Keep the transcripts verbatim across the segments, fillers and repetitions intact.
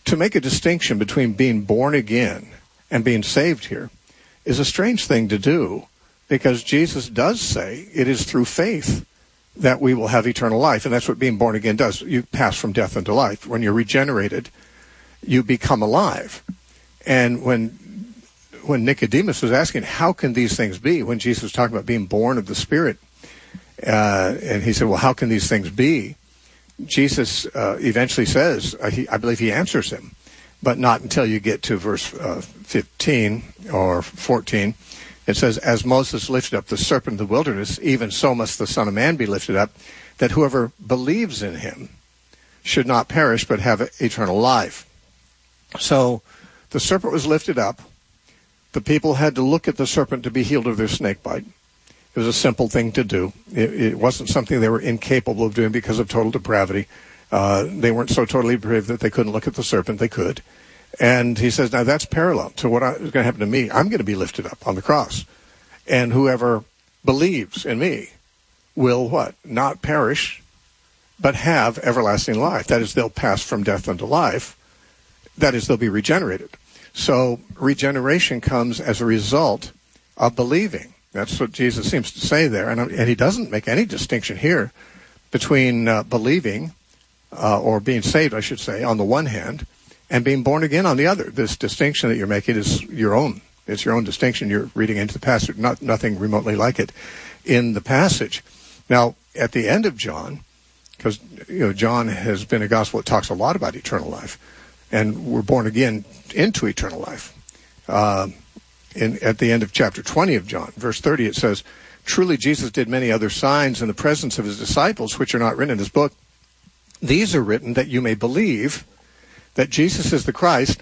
to make a distinction between being born again and being saved here is a strange thing to do, because Jesus does say it is through faith that we will have eternal life, and that's what being born again does. You pass from death into life. When you're regenerated, you become alive. And when when Nicodemus was asking, how can these things be, when Jesus was talking about being born of the Spirit, uh, and he said, well, how can these things be? Jesus uh, eventually says, uh, he, I believe he answers him, but not until you get to verse uh, fifteen or fourteen. It says, as Moses lifted up the serpent in the wilderness, even so must the Son of Man be lifted up, that whoever believes in him should not perish but have eternal life. So the serpent was lifted up. The people had to look at the serpent to be healed of their snake bite. It was a simple thing to do. It, it wasn't something they were incapable of doing because of total depravity. Uh, they weren't so totally depraved that they couldn't look at the serpent. They could. And he says, now that's parallel to what is going to happen to me. I'm going to be lifted up on the cross. And whoever believes in me will what? Not perish, but have everlasting life. That is, they'll pass from death unto life. That is, they'll be regenerated. So regeneration comes as a result of believing. That's what Jesus seems to say there. And, and he doesn't make any distinction here between uh, believing uh, or being saved, I should say, on the one hand, and being born again on the other. This distinction that you're making is your own. It's your own distinction you're reading into the passage, not nothing remotely like it in the passage. Now, at the end of John, because you know John has been a gospel that talks a lot about eternal life, and we're born again into eternal life. Uh, in, at the end of chapter twenty of John, verse thirty, it says, truly Jesus did many other signs in the presence of his disciples, which are not written in this book. These are written that you may believe that Jesus is the Christ,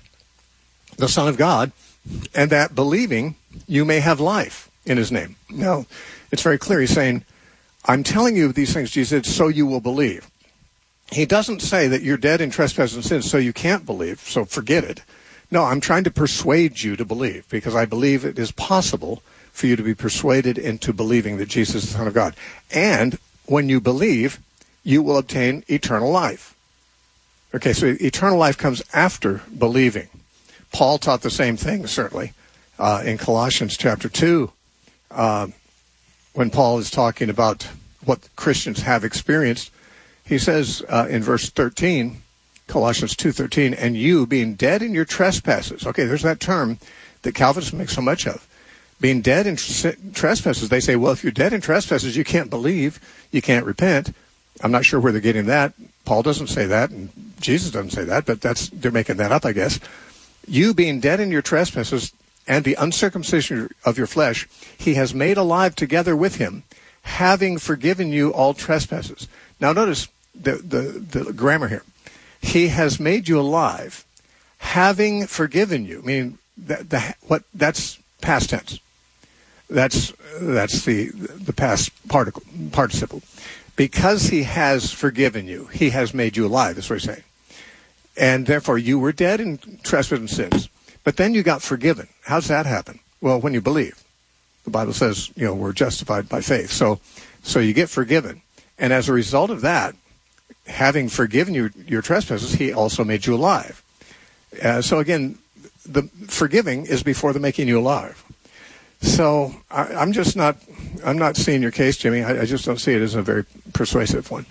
the Son of God, and that believing you may have life in his name. Now, it's very clear. He's saying, I'm telling you these things, Jesus did, so you will believe. He doesn't say that you're dead in trespasses and sins, so you can't believe, so forget it. No, I'm trying to persuade you to believe, because I believe it is possible for you to be persuaded into believing that Jesus is the Son of God. And when you believe, you will obtain eternal life. Okay, so eternal life comes after believing. Paul taught the same thing, certainly, uh, in Colossians chapter two, uh, when Paul is talking about what Christians have experienced. He says uh, in verse thirteen, Colossians two thirteen, and you being dead in your trespasses. Okay, there's that term that Calvinists make so much of. Being dead in tr- trespasses. They say, well, if you're dead in trespasses, you can't believe, you can't repent. I'm not sure where they're getting that. Paul doesn't say that, and Jesus doesn't say that, but that's they're making that up, I guess. You being dead in your trespasses and the uncircumcision of your flesh, he has made alive together with him, having forgiven you all trespasses. Now notice the, the, the grammar here. He has made you alive, having forgiven you. Meaning that the, what that's past tense. That's that's the the past particle participle. Because he has forgiven you, he has made you alive. That's what he's saying. And therefore, you were dead in trespasses and sins. But then you got forgiven. How does that happen? Well, when you believe. The Bible says, you know, we're justified by faith. So, so you get forgiven. And as a result of that, having forgiven you your trespasses, he also made you alive. Uh, so again, the forgiving is before the making you alive. So I, I'm just not, I'm not seeing your case, Jimmy. I, I just don't see it as a very persuasive one.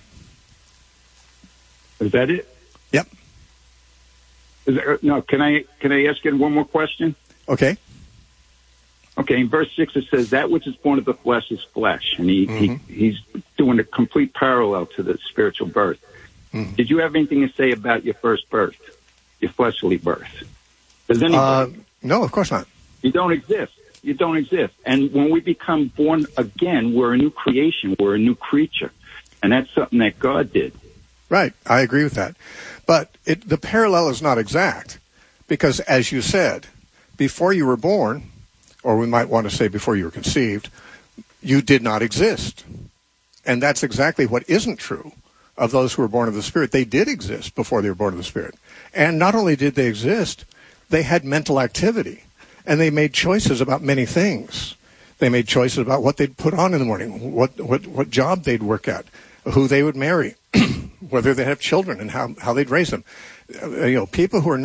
Is that it? Yep. Is there, no, can I can I ask you one more question? Okay. Okay, in verse six it says, that which is born of the flesh is flesh. And he, mm-hmm. he he's doing a complete parallel to the spiritual birth. Mm-hmm. Did you have anything to say about your first birth, your fleshly birth? Does anybody? Uh, no, of course not. You don't exist. You don't exist. And when we become born again, we're a new creation. We're a new creature. And that's something that God did. Right. I agree with that. But it, the parallel is not exact. Because as you said, before you were born, or we might want to say before you were conceived, you did not exist. And that's exactly what isn't true of those who were born of the Spirit. They did exist before they were born of the Spirit. And not only did they exist, they had mental activity. And they made choices about many things. They made choices about what they'd put on in the morning, what what, what job they'd work at, who they would marry, whether they'd have children, and how, how they'd raise them. Uh, you know, people who are